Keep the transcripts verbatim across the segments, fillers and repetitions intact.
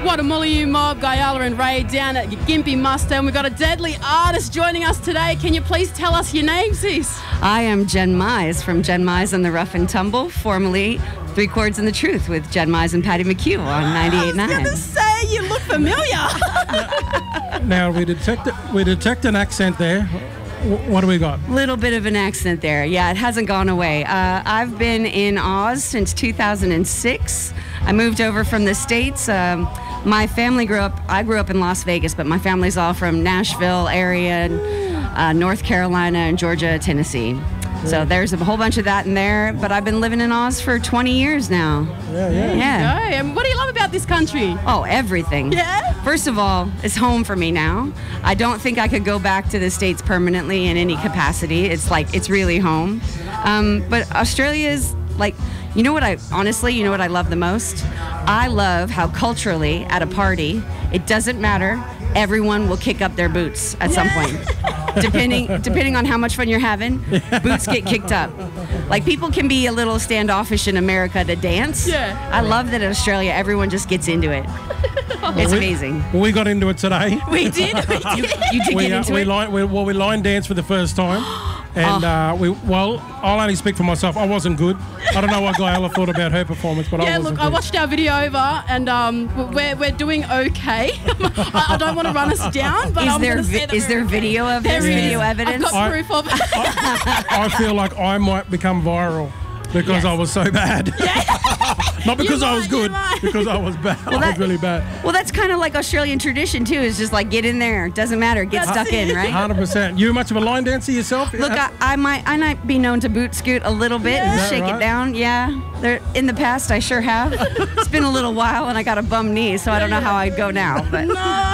Wadamulayu Mob, Guyala and Ray down at Gympie Muster, and we've got a deadly artist joining us today. Can you please tell us your name, sis? I am Jen Mize from Jen Mize and the Rough and Tumble, formerly Three Chords and the Truth with Jen Mize and Patty McHugh on ninety-eight point nine. I was going to say, you look familiar. Now, we detect, we detect an accent there. What do we got? Little bit of an accent there. Yeah, it hasn't gone away. Uh, I've been in Oz since two thousand six. I moved over from the States. Um, my family grew up, I grew up in Las Vegas, but my family's all from Nashville area, uh, North Carolina, and Georgia, Tennessee. So there's a whole bunch of that in there, but I've been living in Oz for twenty years now. Yeah, yeah. Yeah. Okay. And what do you love about this country? Oh, everything. Yeah? First of all, it's home for me now. I don't think I could go back to the States permanently in any capacity. It's like, it's really home. Um, but Australia is like, you know what I, honestly, you know what I love the most? I love how culturally at a party, it doesn't matter, everyone will kick up their boots at some point. Depending depending on how much fun you're having, boots get kicked up. Like, people can be a little standoffish in America to dance. Yeah. I love that in Australia, everyone just gets into it. It's we, amazing. We got into it today. We did. We did. You, you did we, get uh, into we it? Line, we, well, we line danced for the first time. And uh, we, well, I'll only speak for myself. I wasn't good. I don't know what Guyala thought about her performance, but Yeah, I wasn't look, good. I watched our video over, and um, we're, we're doing okay. I, I don't want to run us down, but Is I'm there going to vi- say that is we're there okay. video of There this? is. Video I've evidence? got I- proof of it. I feel like I might become viral because Yes. I was so bad. Not because You I was might, good, you might. because I was bad. I was that- really bad. Well, that's kind of like Australian tradition too. Is just like, get in there, doesn't matter, get That's stuck it. in, right? one hundred percent. You much of a line dancer yourself? Look, I, I might I might be known to boot scoot a little bit Yeah. and Is that shake right? it down. Yeah, there in the past I sure have. It's been a little while, and I got a bum knee, so I don't know how I'd go now. But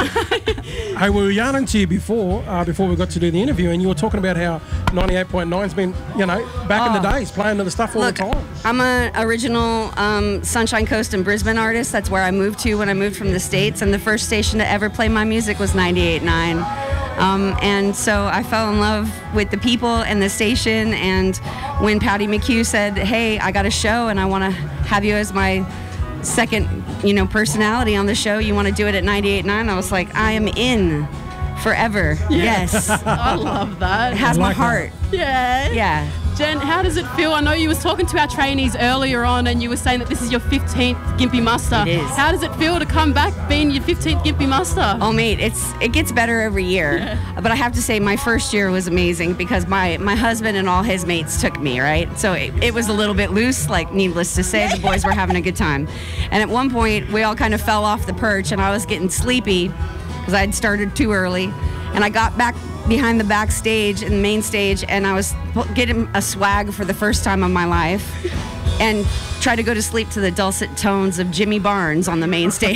Hey, we were yarning to you before, uh, before we got to do the interview, and you were talking about how ninety-eight point nine's been, you know, back in the Oh. days, playing to the stuff all look, the time. I'm an original um, Sunshine Coast and Brisbane artist. That's where I moved to when I moved from the States, and the first station to ever play my music was ninety-eight point nine. Um, and so I fell in love with the people and the station, and when Patty McHugh said, hey, I got a show and I want to have you as my second, you know, personality on the show, you want to do it at ninety-eight point nine, I was like, I am in forever. Yes. It I love that. has I my like heart. Yeah. Yeah. Jen, how does it feel? I know you was talking to our trainees earlier on, and you were saying that this is your fifteenth Gympie Muster. It is. How does it feel to come back being your fifteenth Gympie Muster? Oh, mate, it's it gets better every year. Yeah. But I have to say, my first year was amazing because my, my husband and all his mates took me, right? So it, it was a little bit loose, like, needless to say, the boys were having a good time. And at one point, we all kind of fell off the perch, and I was getting sleepy because I had started too early. And I got back behind the backstage in the main stage, and I was getting a swag for the first time of my life, and tried to go to sleep to the dulcet tones of Jimmy Barnes on the main stage.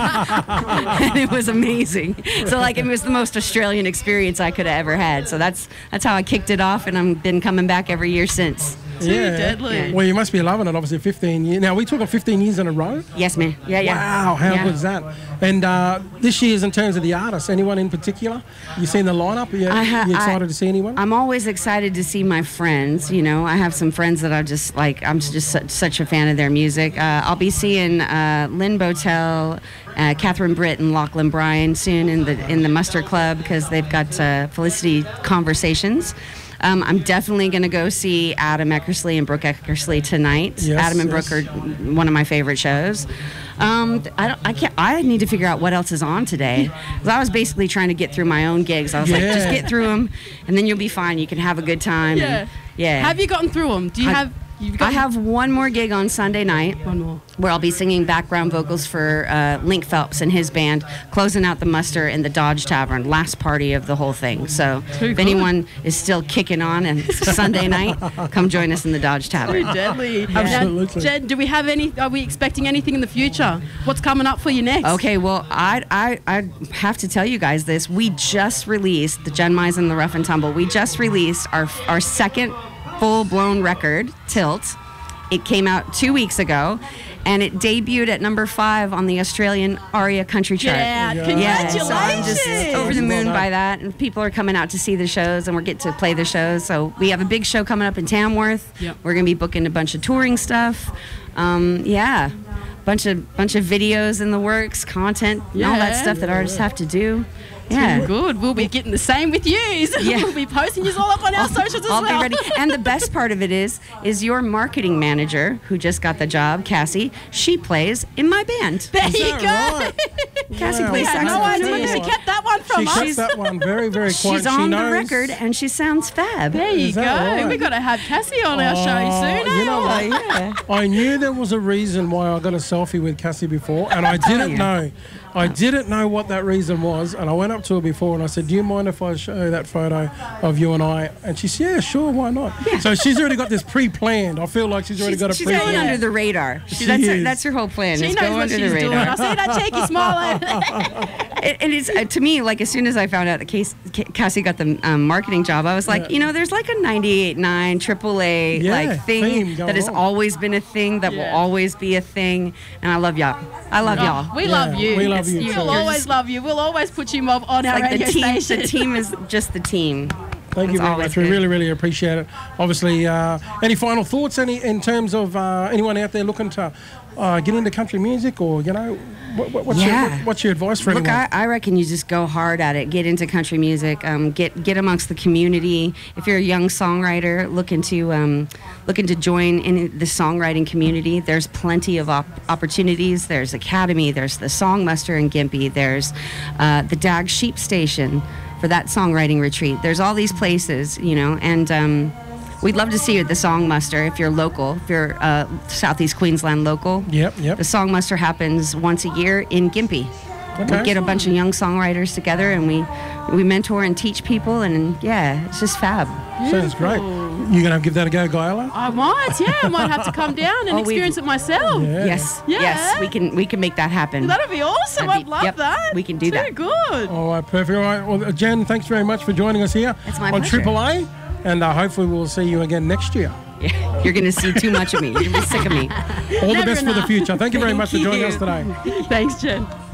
And it was amazing. So, like, it was the most Australian experience I could have ever had. So that's that's how I kicked it off, and I've been coming back every year since. Too deadly. Well, you must be loving it, obviously, fifteen years. Now, we talking fifteen years in a row? Yes, man. Yeah, yeah. Wow, how Yeah. good is that? And uh, this year's in terms of the artists, anyone in particular? You seen the lineup? Are you, I ha- you excited I- to see anyone? I'm always excited to see my friends. You know, I have some friends that I just like. I'm just such, such a fan of their music. Uh, I'll be seeing uh, Lynn Botel, uh, Catherine Britt, and Lachlan Bryan soon in the in the Muster Club because they've got uh, Felicity Conversations. Um, I'm definitely going to go see Adam Eckersley and Brooke Eckersley tonight. Yes, Adam and yes. Brooke are one of my favorite shows. Um, I don't. I can't. I need to figure out what else is on today. 'Cause I was basically trying to get through my own gigs. I was like, just Yeah. get through them, and then you'll be fine. You can have a good time. Yeah. And, yeah. Have you gotten through them? Do you I- have? You've I got have one more gig on Sunday night one more. where I'll be singing background vocals for uh, Link Phelps and his band, closing out the muster in the Dodge Tavern, last party of the whole thing. So Too if good. anyone is still kicking on and it's Sunday night, come join us in the Dodge Too Tavern. deadly. Absolutely. Now, Jen, do we have any? Are we expecting anything in the future? What's coming up for you next? Okay, well, I, I I have to tell you guys this. We just released the Jen Mize and the Rough and Tumble. We just released our our second full-blown record, Tilt. It came out two weeks ago, and it debuted at number five on the Australian ARIA Country Chart. Yeah, Yeah. congratulations. so I'm just over the moon Well by done. that, and people are coming out to see the shows, and we're getting to play the shows. So we have a big show coming up in Tamworth. Yep. We're going to be booking a bunch of touring stuff. Um, yeah. bunch of bunch of videos in the works, content, and all that Yeah. stuff that artists have to do. Yeah. Good. We'll be getting the same with you. Yeah. We'll be posting you all up on our socials as I'll well. be ready. And the best part of it is, is your marketing manager, who just got the job, Cassie, she plays in my band. There Is you that go. right? Cassie Wow. plays We had no saxophone. idea. Nice. She kept that one from She us. kept that one very, very quiet. She's She on the knows- record and she sounds fab. There you Is go. that right? We got to have Cassie on our Oh, show soon. eh? you know what? yeah. I knew there was a reason why I got a selfie with Cassie before, and I didn't you. know. I didn't know what that reason was, and I went up to her before and I said, "Do you mind if I show that photo of you and I?" And she said, "Yeah, sure, why not?" So she's already got this pre-planned. I feel like she's already She's, got a she's pre-planned. going under the radar. She that's, her, is. that's her whole plan. She is knows go what under she's the doing. radar. I see that cheeky smile over there. It, it is uh, to me like as soon as I found out that Case, Ca- Cassie got the um, marketing job, I was like, Yeah. you know, there's like a ninety-eight point nine triple A Yeah, like theme thing going that has on. always been a thing that Yeah. will always be a thing, and I love y'all. I love y'all. We Yeah, love you. we love you We'll too. always love you. We'll always put you on on our Like radio the team, station. the team is just the team. Thank you It's very always much. We good. really, really appreciate it. Obviously, uh, any final thoughts? Any in terms of uh, anyone out there looking to uh, get into country music, or you know, what, what, what's, Yeah. your, what, what's your advice for Look, anyone? I, I reckon you just go hard at it. Get into country music. Um, get get amongst the community. If you're a young songwriter, looking to um, looking to join in the songwriting community, there's plenty of op- opportunities. There's Academy. There's the Songmuster in Gympie. There's uh, the Dag Sheep Station for that songwriting retreat. There's all these places, you know, and. Um, We'd love to see you at the Songmuster if you're local, if you're uh, Southeast Queensland local. Yep, yep. The Songmuster happens once a year in Gympie. Okay. We get a bunch of young songwriters together and we we mentor and teach people, and yeah, it's just fab. Sounds great. You're gonna give that a go, Gaila? I might, yeah. I might have to come down and Oh, we- experience it myself. Yeah. Yes, Yeah. yes, we can we can make that happen. That'd be awesome. That'd I'd be- love yep, that. we can do Too that. good. All right, perfect. All right. Well, uh, Jen, thanks very much for joining us here It's my on pleasure. Triple A, and uh, hopefully we'll see you again next year. Yeah, you're gonna see too much of me. You're gonna be sick of me. All the Never best for the enough. future. Thank you very much for Thank joining you. us today. Thanks, Jen.